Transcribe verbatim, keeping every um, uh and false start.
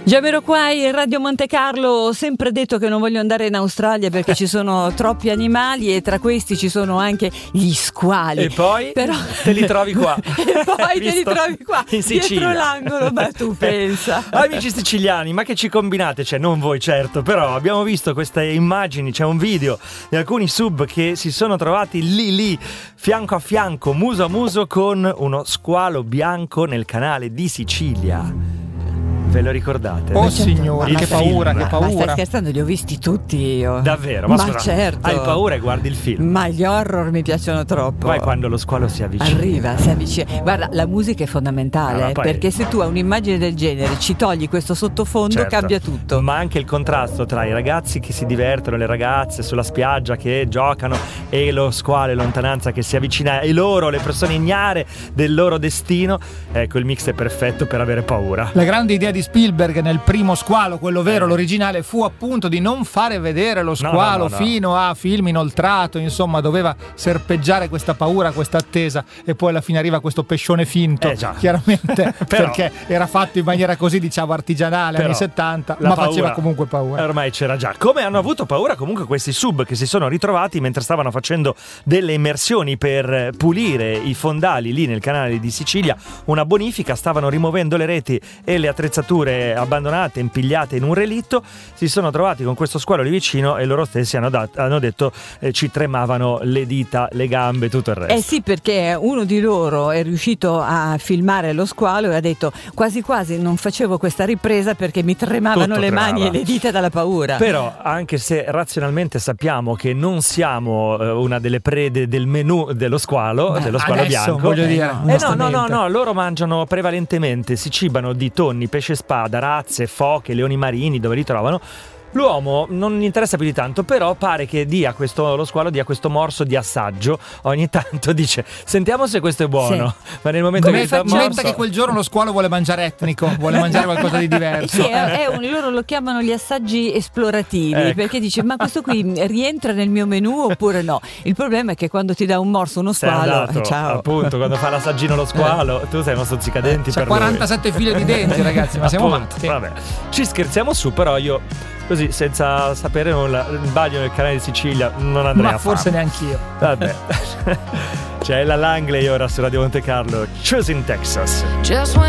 Jamiroquai in Radio Monte Carlo. Ho sempre detto che non voglio andare in Australia perché ci sono troppi animali e tra questi ci sono anche gli squali. E poi Però... te li trovi qua. E poi te li trovi qua in Sicilia, dietro l'angolo. Ma tu pensa. Amici siciliani, ma che ci combinate? Cioè, non voi certo, però abbiamo visto queste immagini, c'è un video di alcuni sub che si sono trovati lì lì, fianco a fianco, muso a muso con uno squalo bianco nel canale di Sicilia. Ve lo ricordate? Oh signori, Il che film. paura, che Ma paura. stai scherzando? Li ho visti tutti io. Davvero? Ma, Ma scusa, certo. hai paura e guardi il film. Ma gli horror mi piacciono troppo. Poi quando lo squalo si avvicina. Arriva, si avvicina. Guarda, la musica è fondamentale, Ah, poi- perché se tu hai un'immagine del genere, ci togli questo sottofondo, Certo. cambia tutto. Ma anche il contrasto tra i ragazzi che si divertono, le ragazze sulla spiaggia che giocano e lo squalo in lontananza che si avvicina e loro, le persone ignare del loro destino. Ecco, il mix è perfetto per avere paura. La grande idea di Spielberg nel primo Squalo, quello vero, l'originale, fu appunto di non fare vedere lo squalo no, no, no. fino a film inoltrato, insomma doveva serpeggiare questa paura, questa attesa, e poi alla fine arriva questo pescione finto, Eh già. chiaramente Però- perché era fatto in maniera così, diciamo, artigianale, Però anni settanta, la ma paura- faceva comunque paura. Ormai c'era già. Come hanno avuto paura comunque questi sub che si sono ritrovati mentre stavano facendo delle immersioni per pulire i fondali lì nel canale di Sicilia, una bonifica, stavano rimuovendo le reti e le attrezzature abbandonate, impigliate in un relitto, si sono trovati con questo squalo lì vicino e loro stessi hanno, dat- hanno detto eh, ci tremavano le dita, le gambe, tutto il resto. Eh sì, perché uno di loro è riuscito a filmare lo squalo e ha detto quasi quasi non facevo questa ripresa perché mi tremavano Tutto le tremava. mani e le dita dalla paura. Però, anche se razionalmente sappiamo che non siamo eh, una delle prede del menù dello squalo, Beh, dello squalo adesso, bianco, voglio dire, eh no, no, no, onestamente. no, loro mangiano prevalentemente, si cibano di tonni, pesce spada, razze, foche, leoni marini, dove li trovano. L'uomo non gli interessa più di tanto, però pare che dia questo, lo squalo dia questo morso di assaggio. Ogni tanto dice sentiamo se questo è buono, ma nel momento Come che dà il metta morso, che quel giorno lo squalo vuole mangiare etnico, vuole mangiare qualcosa di Eh diverso. sì, è, è un, loro lo chiamano gli assaggi esplorativi, Ecco. perché dice ma questo qui rientra nel mio menù oppure no? Il problema è che quando ti dà un morso uno sei squalo, andato, ciao. appunto, quando fa l'assaggino lo squalo, tu sei uno stuzzicadenti C'ha per lui. quarantasette file di denti, ragazzi, ma siamo Appunto, matti. vabbè. Ci scherziamo su, però io così senza sapere nulla, il bagno nel canale di Sicilia non andrei Ma a forse farlo. neanch'io. Vabbè. C'è la Langley ora su Radio Monte Carlo, Choosing Texas. Just